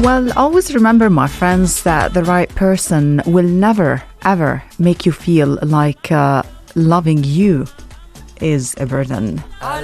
Well, always remember, my friends, that the right person will never, ever make you feel like loving you is a burden.